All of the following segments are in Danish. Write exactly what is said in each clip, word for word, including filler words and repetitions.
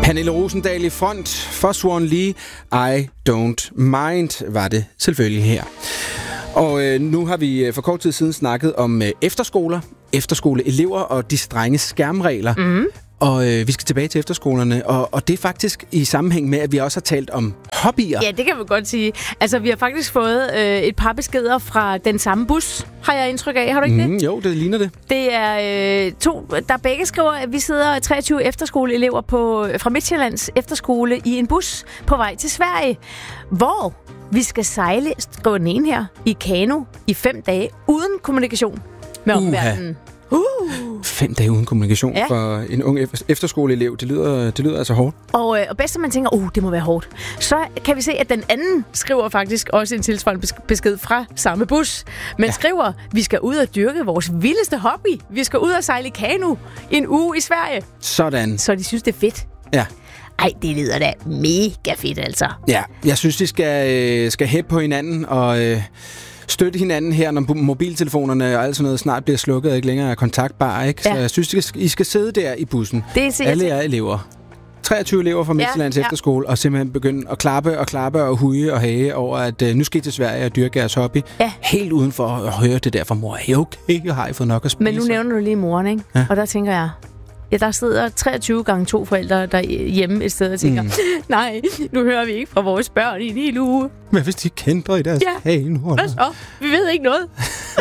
Pernille Rosendahl i front for Swan Lee. I don't mind var det selvfølgelig her. Og øh, nu har vi for kort tid siden snakket om øh, efterskoler, efterskoleelever og de strenge skærmregler. Mm. Og øh, vi skal tilbage til efterskolerne, og, og det er faktisk i sammenhæng med, at vi også har talt om hobbyer. Ja, det kan man godt sige. Altså, vi har faktisk fået øh, et par beskeder fra den samme bus, har jeg indtryk af. Har du ikke mm, det? Jo, det ligner det. Det er øh, to, der begge skriver, at vi sidder treogtyve efterskoleelever på, fra Midtjyllands efterskole i en bus på vej til Sverige, hvor vi skal sejle, skriver den ene her, i kano i fem dage uden kommunikation med omverdenen. Uh. Fem dage uden kommunikation ja. For en ung efterskoleelev. Det lyder, det lyder altså hårdt. Og, øh, og bedst, at man tænker, uh, det må være hårdt. Så kan vi se, at den anden skriver faktisk også en tilsvarende besked fra samme bus. Men ja. skriver, vi skal ud og dyrke vores vildeste hobby. Vi skal ud og sejle kano i en uge i Sverige. Sådan. Så de synes, det er fedt. Ja. Ej, det lyder da mega fedt, altså. Ja, jeg synes, de skal, øh, skal hæppe på hinanden og... Øh støtte hinanden her, når mobiltelefonerne og alt sådan noget snart bliver slukket og ikke længere er kontaktbare, ikke? Så ja. jeg synes, I skal, I skal sidde der i bussen. Det alle er elever. treogtyve elever fra Midtjyllands ja, ja. efterskole, og simpelthen begynde at klappe og klappe og huge og hage over, at uh, nu skal I til Sverige og dyrke jeres hobby. Ja. Helt uden for at høre det der fra mor. Er I okay? Har I fået nok at spise? Men nu nævner du lige moren, ikke? Ja. Og der tænker jeg... Ja, der sidder treogtyve gange to forældre der hjemme et sted og tænker, mm. nej, nu hører vi ikke fra vores børn i en hel uge. Men hvis de kender i deres ja. hage nu? Hvad så? Vi ved ikke noget.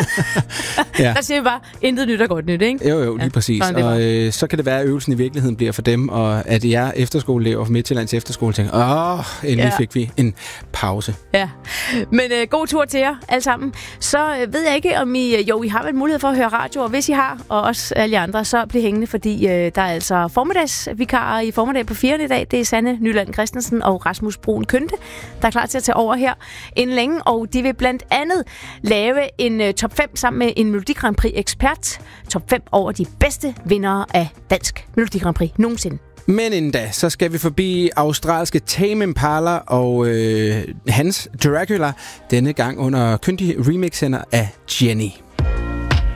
ja. Der siger vi bare, intet nyt er godt nyt, ikke? Jo, jo, lige ja. præcis. Og øh, så kan det være, at øvelsen i virkeligheden bliver for dem, og at jeg efterskoleelever fra Midtjyllands efterskole tænker, åh, endelig ja. fik vi en pause. Ja, men øh, god tur til jer alle sammen. Så øh, ved jeg ikke, om I, jo, I har vel mulighed for at høre radio, og hvis I har, og også alle andre, så bliv hængende, fordi øh, der er altså formiddagsvikarer i formiddag på firende i dag. Det er Sanne Nyland Christensen og Rasmus Brun Kønte, der er klar til at tage over her inden længe, og de vil blandt andet lave en uh, top fem sammen med en Melodi Grand Prix ekspert. Top fem over de bedste vindere af dansk Melodi Grand Prix nogensinde. Men inden da, så skal vi forbi australske Tame Impala og øh, hans Dracula, denne gang under kyndig remix af Jenny.